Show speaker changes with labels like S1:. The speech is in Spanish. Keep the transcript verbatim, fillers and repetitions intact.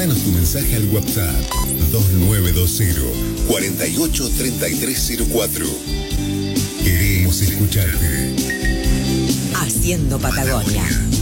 S1: Mándanos tu mensaje al WhatsApp dos nueve dos cero, cuatro ocho tres tres cero cuatro. Queremos escucharte.
S2: Haciendo Patagonia.